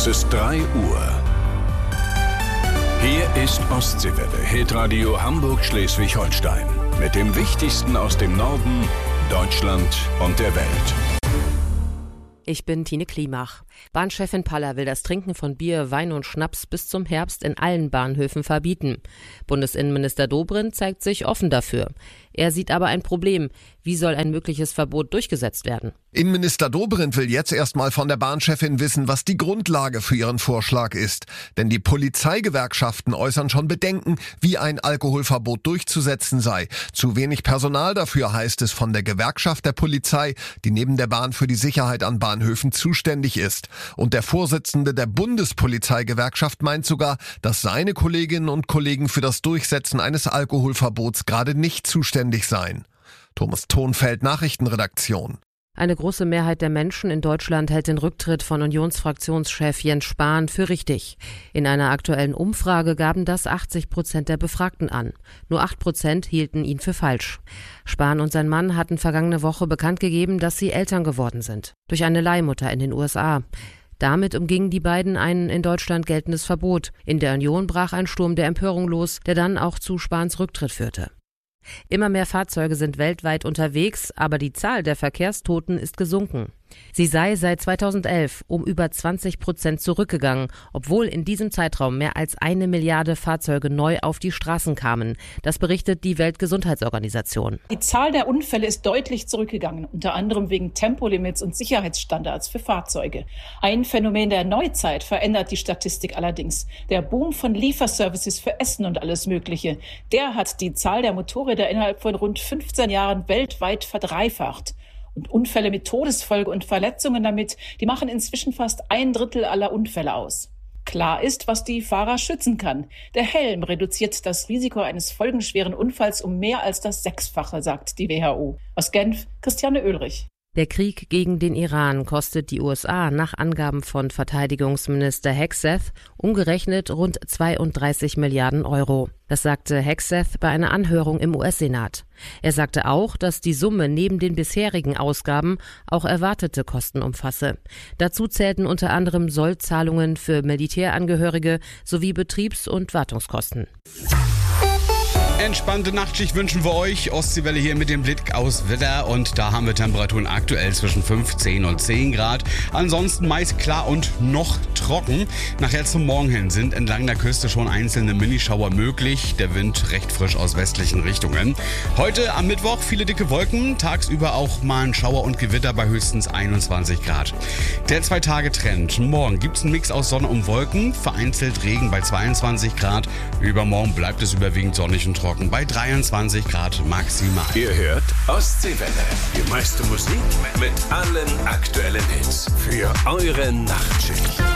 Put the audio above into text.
Es ist 3 Uhr. Hier ist Ostseewelle, Hitradio Hamburg-Schleswig-Holstein. Mit dem Wichtigsten aus dem Norden, Deutschland und der Welt. Ich bin Tine Klimach. Bahnchefin Paller will das Trinken von Bier, Wein und Schnaps bis zum Herbst in allen Bahnhöfen verbieten. Bundesinnenminister Dobrindt zeigt sich offen dafür. Er sieht aber ein Problem. Wie soll ein mögliches Verbot durchgesetzt werden? Innenminister Dobrindt will jetzt erstmal von der Bahnchefin wissen, was die Grundlage für ihren Vorschlag ist. Denn die Polizeigewerkschaften äußern schon Bedenken, wie ein Alkoholverbot durchzusetzen sei. Zu wenig Personal dafür, heißt es von der Gewerkschaft der Polizei, die neben der Bahn für die Sicherheit an Bahnhöfen zuständig ist. Und der Vorsitzende der Bundespolizeigewerkschaft meint sogar, dass seine Kolleginnen und Kollegen für das Durchsetzen eines Alkoholverbots gerade nicht zuständig seien. Thomas Thonfeld, Nachrichtenredaktion. Eine große Mehrheit der Menschen in Deutschland hält den Rücktritt von Unionsfraktionschef Jens Spahn für richtig. In einer aktuellen Umfrage gaben das 80% der Befragten an. Nur 8% hielten ihn für falsch. Spahn und sein Mann hatten vergangene Woche bekannt gegeben, dass sie Eltern geworden sind. Durch eine Leihmutter in den USA. Damit umgingen die beiden ein in Deutschland geltendes Verbot. In der Union brach ein Sturm der Empörung los, der dann auch zu Spahns Rücktritt führte. Immer mehr Fahrzeuge sind weltweit unterwegs, aber die Zahl der Verkehrstoten ist gesunken. Sie sei seit 2011 um über 20% zurückgegangen, obwohl in diesem Zeitraum mehr als 1 Milliarde Fahrzeuge neu auf die Straßen kamen. Das berichtet die Weltgesundheitsorganisation. Die Zahl der Unfälle ist deutlich zurückgegangen, unter anderem wegen Tempolimits und Sicherheitsstandards für Fahrzeuge. Ein Phänomen der Neuzeit verändert die Statistik allerdings. Der Boom von Lieferservices für Essen und alles Mögliche, der hat die Zahl der Motorräder innerhalb von rund 15 Jahren weltweit verdreifacht. Und Unfälle mit Todesfolge und Verletzungen damit, die machen inzwischen fast 1/3 aller Unfälle aus. Klar ist, was die Fahrer schützen kann. Der Helm reduziert das Risiko eines folgenschweren Unfalls um mehr als das 6-fache, sagt die WHO. Aus Genf, Christiane Oehlrich. Der Krieg gegen den Iran kostet die USA nach Angaben von Verteidigungsminister Hegseth umgerechnet rund 32 Milliarden Euro. Das sagte Hegseth bei einer Anhörung im US-Senat. Er sagte auch, dass die Summe neben den bisherigen Ausgaben auch erwartete Kosten umfasse. Dazu zählten unter anderem Sollzahlungen für Militärangehörige sowie Betriebs- und Wartungskosten. Entspannte Nachtschicht wünschen wir euch. Ostseewelle hier mit dem Blick aus Wetter und da haben wir Temperaturen aktuell zwischen 15 und 10 Grad. Ansonsten meist klar und noch trocken. Nachher zum Morgen hin sind entlang der Küste schon einzelne Minischauer möglich. Der Wind recht frisch aus westlichen Richtungen. Heute am Mittwoch viele dicke Wolken, tagsüber auch mal ein Schauer und Gewitter bei höchstens 21 Grad. Der 2-Tage-Trend. Morgen gibt's einen Mix aus Sonne und Wolken, vereinzelt Regen bei 22 Grad. Übermorgen bleibt es überwiegend sonnig und trocken bei 23 Grad maximal. Ihr hört Ostseewelle. Die meiste Musik mit allen aktuellen Hits. Für eure Nachtschicht.